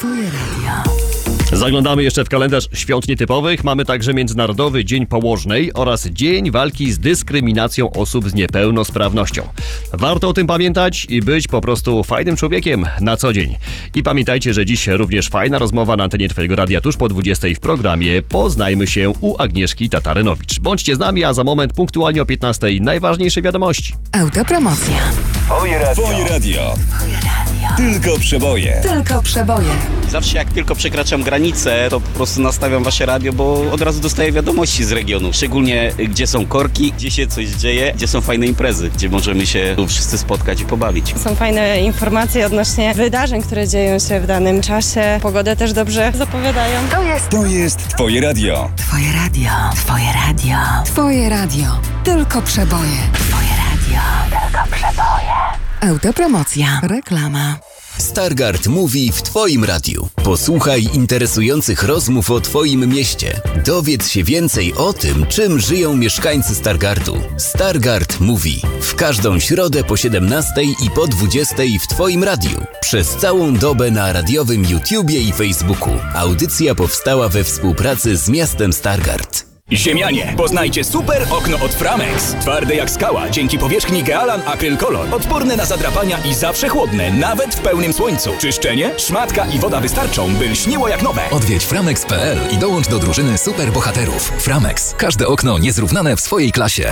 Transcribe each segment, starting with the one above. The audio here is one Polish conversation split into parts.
Twoje radio. Zaglądamy jeszcze w kalendarz świąt nietypowych. Mamy także Międzynarodowy Dzień Położnej oraz Dzień Walki z Dyskryminacją Osób z Niepełnosprawnością. Warto o tym pamiętać i być po prostu fajnym człowiekiem na co dzień. I pamiętajcie, że dziś również fajna rozmowa na antenie Twojego radia tuż po 20 w programie Poznajmy się u Agnieszki Tatarynowicz. Bądźcie z nami, a za moment punktualnie o 15 najważniejsze wiadomości. Autopromocja. Twoje radio. Tylko przeboje. Tylko przeboje. Zawsze jak tylko przekraczam granicę, to po prostu nastawiam wasze radio, bo od razu dostaję wiadomości z regionu. Szczególnie gdzie są korki, gdzie się coś dzieje, gdzie są fajne imprezy, gdzie możemy się tu wszyscy spotkać i pobawić. Są fajne informacje odnośnie wydarzeń, które dzieją się w danym czasie. Pogodę też dobrze zapowiadają. To jest Twoje radio. Twoje radio. Twoje radio. Twoje radio. Tylko przeboje. Twoje radio. Tylko przeboje. Autopromocja. Reklama. Stargard mówi w Twoim radiu. Posłuchaj interesujących rozmów o Twoim mieście. Dowiedz się więcej o tym, czym żyją mieszkańcy Stargardu. Stargard mówi w każdą środę po 17 i po 20 w Twoim radiu. Przez całą dobę na radiowym YouTubie i Facebooku. Audycja powstała we współpracy z miastem Stargard. Ziemianie, poznajcie super okno od Framex. Twarde jak skała, dzięki powierzchni Gealan Acryl Color. Odporne na zadrapania i zawsze chłodne, nawet w pełnym słońcu. Czyszczenie, szmatka i woda wystarczą, by lśniło jak nowe. Odwiedź framex.pl i dołącz do drużyny superbohaterów. Framex. Każde okno niezrównane w swojej klasie.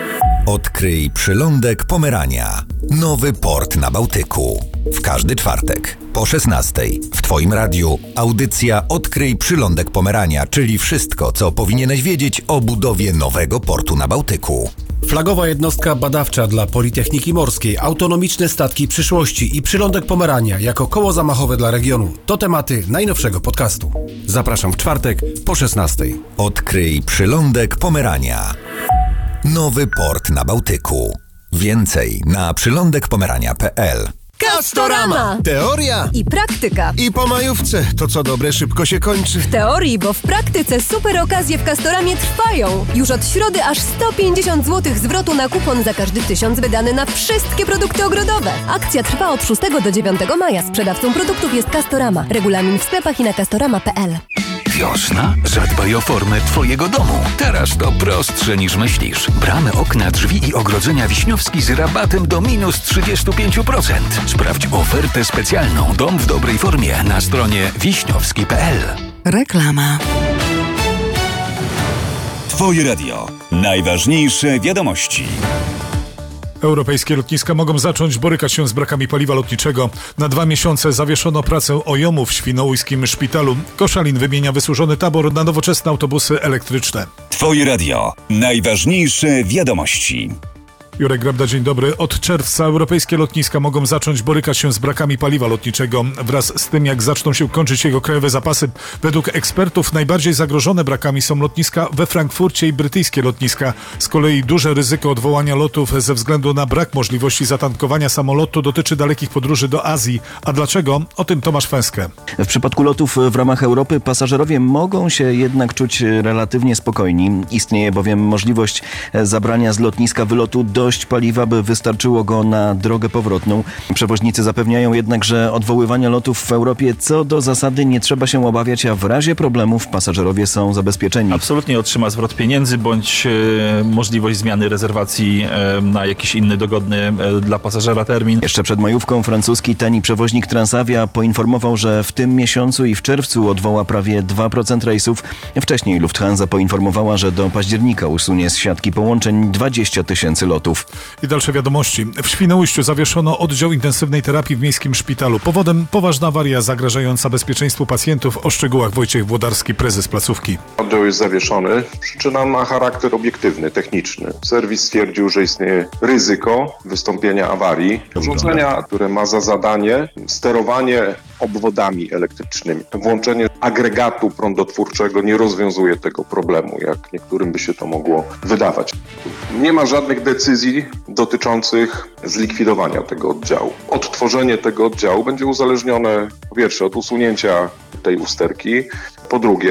Odkryj przylądek Pomerania. Nowy port na Bałtyku. W każdy czwartek po 16 w Twoim radiu audycja Odkryj przylądek Pomerania, czyli wszystko, co powinieneś wiedzieć o budowie nowego portu na Bałtyku. Flagowa jednostka badawcza dla Politechniki Morskiej, autonomiczne statki przyszłości i przylądek Pomerania jako koło zamachowe dla regionu. To tematy najnowszego podcastu. Zapraszam w czwartek po 16. Odkryj przylądek Pomerania. Nowy port na Bałtyku. Więcej na przylądekpomerania.pl. Castorama! Teoria i praktyka. I po majówce. To co dobre szybko się kończy. W teorii, bo w praktyce super okazje w Castoramie trwają. Już od środy aż 150 zł zwrotu na kupon za każdy 1000 wydany na wszystkie produkty ogrodowe. Akcja trwa od 6 do 9 maja. Sprzedawcą produktów jest Castorama. Regulamin w sklepach i na castorama.pl. Wiosna? Zadbaj o formę Twojego domu. Teraz to prostsze niż myślisz. Bramy, okna, drzwi i ogrodzenia Wiśniowski z rabatem do minus 35%. Sprawdź ofertę specjalną Dom w dobrej formie na stronie wiśniowski.pl. Reklama. Twoje radio. Najważniejsze wiadomości. Europejskie lotniska mogą zacząć borykać się z brakami paliwa lotniczego. Na 2 miesiące zawieszono pracę OJOM-u w świnoujskim szpitalu. Koszalin wymienia wysłużony tabor na nowoczesne autobusy elektryczne. Twoje radio. Najważniejsze wiadomości. Jurek Grabda, dzień dobry. Od czerwca europejskie lotniska mogą zacząć borykać się z brakami paliwa lotniczego. Wraz z tym, jak zaczną się kończyć jego krajowe zapasy, według ekspertów najbardziej zagrożone brakami są lotniska we Frankfurcie i brytyjskie lotniska. Z kolei duże ryzyko odwołania lotów ze względu na brak możliwości zatankowania samolotu dotyczy dalekich podróży do Azji. A dlaczego? O tym Tomasz Fęskę. W przypadku lotów w ramach Europy pasażerowie mogą się jednak czuć relatywnie spokojni. Istnieje bowiem możliwość zabrania z lotniska wylotu dość paliwa, by wystarczyło go na drogę powrotną. Przewoźnicy zapewniają jednak, że odwoływania lotów w Europie co do zasady nie trzeba się obawiać, a w razie problemów pasażerowie są zabezpieczeni. Absolutnie otrzyma zwrot pieniędzy bądź możliwość zmiany rezerwacji na jakiś inny dogodny dla pasażera termin. Jeszcze przed majówką francuski tani przewoźnik Transavia poinformował, że w tym miesiącu i w czerwcu odwoła prawie 2% rejsów. Wcześniej Lufthansa poinformowała, że do października usunie z siatki połączeń 20 000 lotów. I dalsze wiadomości. W Świnoujściu zawieszono oddział intensywnej terapii w miejskim szpitalu. Powodem poważna awaria zagrażająca bezpieczeństwu pacjentów. O szczegółach Wojciech Włodarski, prezes placówki. Oddział jest zawieszony. Przyczyna ma charakter obiektywny, techniczny. Serwis stwierdził, że istnieje ryzyko wystąpienia awarii. Urządzenia, które ma za zadanie sterowanie obwodami elektrycznymi. Włączenie agregatu prądotwórczego nie rozwiązuje tego problemu, jak niektórym by się to mogło wydawać. Nie ma żadnych decyzji dotyczących zlikwidowania tego oddziału. Odtworzenie tego oddziału będzie uzależnione po pierwsze od usunięcia tej usterki, po drugie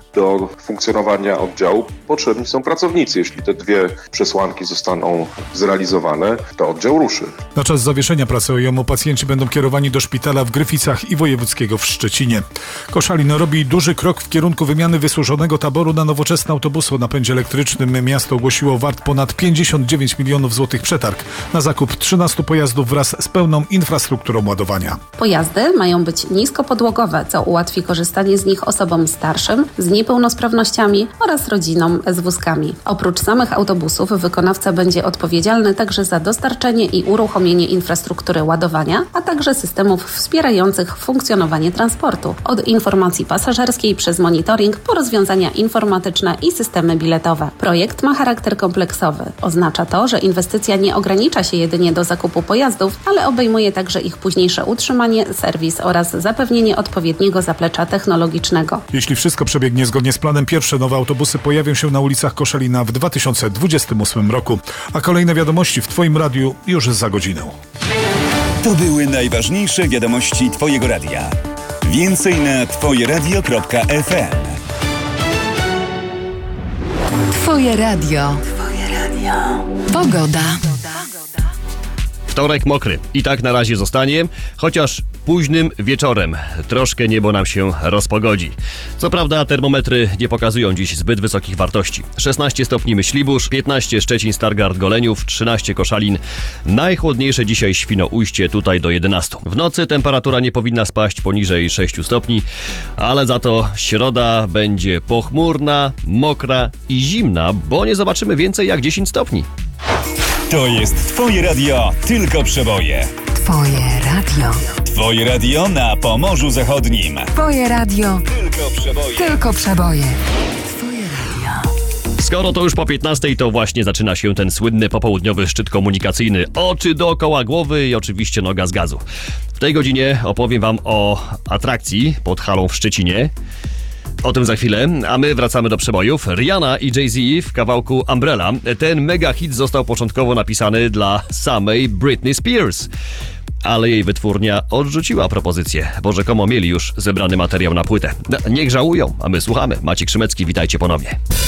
do funkcjonowania oddziału potrzebni są pracownicy. Jeśli te dwie przesłanki zostaną zrealizowane, to oddział ruszy. Na czas zawieszenia pracy OIOM-u pacjenci będą kierowani do szpitala w Gryficach i wojewódzkiego w Szczecinie. Koszalin robi duży krok w kierunku wymiany wysłużonego taboru na nowoczesne autobusy o napędzie elektrycznym. Miasto ogłosiło wart ponad 59 milionów złotych przetarg na zakup 13 pojazdów wraz z pełną infrastrukturą ładowania. Pojazdy mają być niskopodłogowe, co ułatwi korzystanie z nich osobom starszym, z niepełnosprawnościami oraz rodzinom z wózkami. Oprócz samych autobusów wykonawca będzie odpowiedzialny także za dostarczenie i uruchomienie infrastruktury ładowania, a także systemów wspierających funkcjonowanie transportu. Od informacji pasażerskiej przez monitoring po rozwiązania informatyczne i systemy biletowe. Projekt ma charakter kompleksowy. Oznacza to, że inwestycja nie ogranicza się jedynie do zakupu pojazdów, ale obejmuje także ich późniejsze utrzymanie, serwis oraz zapewnienie odpowiedniego zaplecza technologicznego. Jeśli wszystko przebiegnie zgodnie z planem, pierwsze nowe autobusy pojawią się na ulicach Koszalina w 2028 roku. A kolejne wiadomości w Twoim radiu już za godzinę. To były najważniejsze wiadomości Twojego radia. Więcej na twojeradio.fm. Twoje radio. Pogoda. Wtorek mokry i tak na razie zostanie, chociaż późnym wieczorem troszkę niebo nam się rozpogodzi. Co prawda termometry nie pokazują dziś zbyt wysokich wartości. 16 stopni Myślibórz, 15 Szczecin, Stargard, Goleniów, 13 Koszalin. Najchłodniejsze dzisiaj Świnoujście, tutaj do 11. W nocy temperatura nie powinna spaść poniżej 6 stopni, ale za to środa będzie pochmurna, mokra i zimna, bo nie zobaczymy więcej jak 10 stopni. To jest Twoje radio, tylko przeboje. Twoje radio. Twoje radio na Pomorzu Zachodnim. Twoje radio. Tylko przeboje. Tylko przeboje. Twoje radio. Skoro to już po 15, to właśnie zaczyna się ten słynny popołudniowy szczyt komunikacyjny. Oczy dookoła głowy i oczywiście noga z gazu. W tej godzinie opowiem wam o atrakcji pod halą w Szczecinie. O tym za chwilę, a my wracamy do przebojów. Rihanna i Jay-Z w kawałku Umbrella. Ten mega hit został początkowo napisany dla samej Britney Spears. Ale jej wytwórnia odrzuciła propozycję, bo rzekomo mieli już zebrany materiał na płytę. Niech żałują, a my słuchamy. Maciek Szymecki, witajcie ponownie.